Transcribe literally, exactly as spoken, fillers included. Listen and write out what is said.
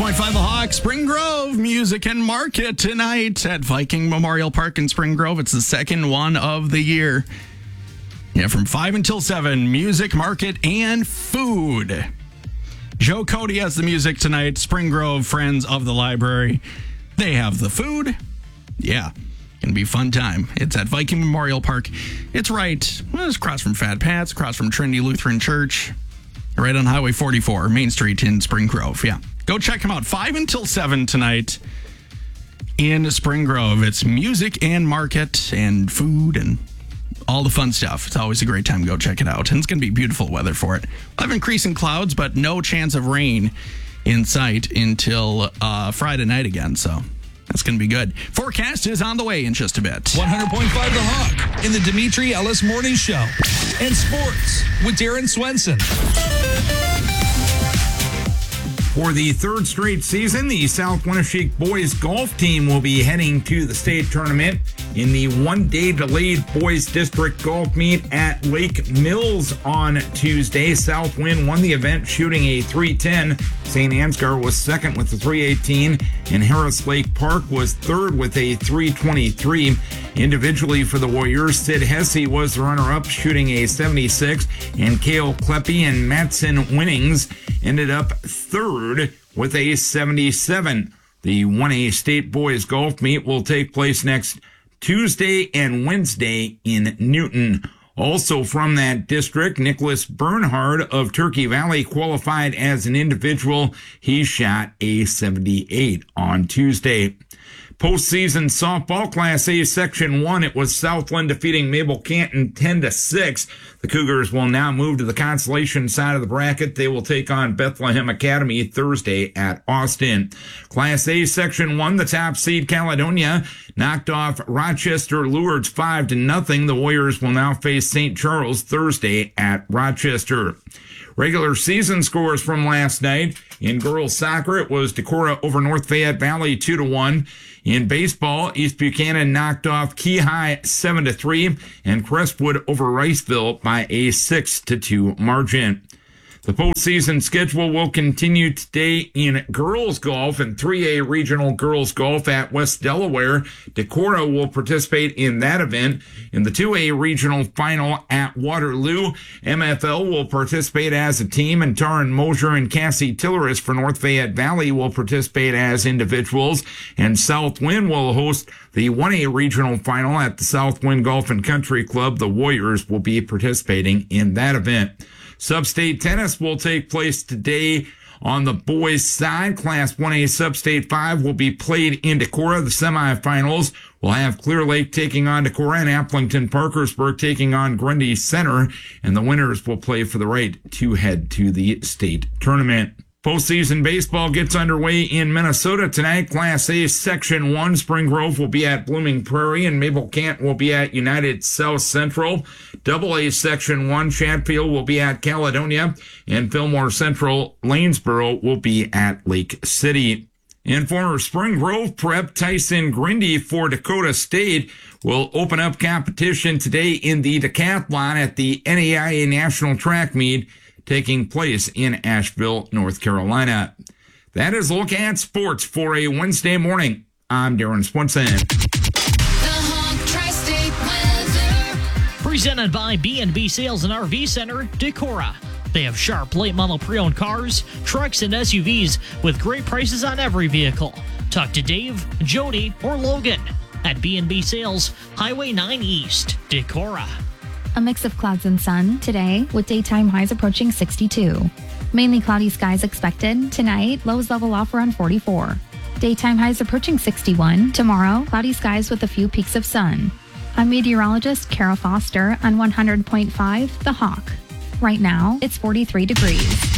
point five The Hawk, Spring Grove Music and Market tonight at Viking Memorial Park in Spring Grove. It's the second one of the year. Yeah, from five until seven, music, market, and food. Joe Cody has the music tonight. Spring Grove Friends of the Library, they have the food. Yeah, gonna be a fun time. It's at Viking Memorial Park. It's right, well, it's across from Fat Pat's, across from Trinity Lutheran Church, right on Highway forty-four, Main Street in Spring Grove. Yeah, go check them out. five until seven tonight in Spring Grove. It's music and market and food and all the fun stuff. It's always a great time to go check it out. And it's going to be beautiful weather for it. We'll have increasing clouds, but no chance of rain in sight until uh, Friday night again. So that's going to be good. Forecast is on the way in just a bit. one hundred point five The Hawk in the Dimitri Ellis Morning Show. And sports with Darren Swenson. For the third straight season, the South Winneshiek boys golf team will be heading to the state tournament in the one-day delayed boys district golf meet at Lake Mills on Tuesday. Southwind won the event shooting a three ten. Saint Ansgar was second with a three eighteen, and Harris Lake Park was third with a three twenty-three. Individually for the Warriors, Sid Hesse was the runner-up shooting a seventy-six, and Cale Kleppe and Matson Winnings ended up third with a seventy-seven. The one A State Boys Golf Meet will take place next Tuesday and Wednesday in Newton. Also from that district, Nicholas Bernhard of Turkey Valley qualified as an individual. He shot a seventy-eight on Tuesday. Postseason softball Class A Section one, it was Southland defeating Mabel Canton ten to six. The Cougars will now move to the consolation side of the bracket. They will take on Bethlehem Academy Thursday at Austin. Class A Section one, the top seed Caledonia knocked off Rochester Lourdes five to nothing. The Warriors will now face Saint Charles Thursday at Rochester. Regular season scores from last night. In girls soccer, it was Decorah over North Fayette Valley two to one. In baseball, East Buchanan knocked off Key High seven to three, and Crestwood over Riceville by a six to two margin. The postseason schedule will continue today in girls golf and three A regional girls golf at West Delaware. Decorah will participate in that event. In the two A regional final at Waterloo, M F L will participate as a team, and Taryn Mosier and Cassie Tilleris for North Fayette Valley will participate as individuals, and Southwind will host the one A regional final at the Southwind Golf and Country Club. The Warriors will be participating in that event. Substate tennis will take place today on the boys' side. Class one A Substate five will be played in Decorah. The semifinals will have Clear Lake taking on Decorah and Applington Parkersburg taking on Grundy Center, and the winners will play for the right to head to the state tournament. Postseason baseball gets underway in Minnesota tonight. Class A Section one, Spring Grove will be at Blooming Prairie, and Mabel Canton will be at United South Central. Double A Section one, Chatfield will be at Caledonia, and Fillmore Central Lanesboro will be at Lake City. And for Spring Grove prep, Tyson Grindy for Dakota State will open up competition today in the decathlon at the N A I A National Track Meet taking place in Asheville, North Carolina. That is a look at sports for a Wednesday morning. I'm Darren Swenson. The Hawk Tri-State Weather. Presented by B and B Sales and R V Center, Decorah. They have sharp late model pre-owned cars, trucks, and S U Vs with great prices on every vehicle. Talk to Dave, Jody, or Logan at B and B Sales, Highway nine East, Decorah. A mix of clouds and sun today with daytime highs approaching sixty-two. Mainly cloudy skies expected. Tonight, lows level off around forty-four. Daytime highs approaching sixty-one. Tomorrow, cloudy skies with a few peaks of sun. I'm meteorologist Kara Foster on one hundred point five The Hawk. Right now, it's forty-three degrees.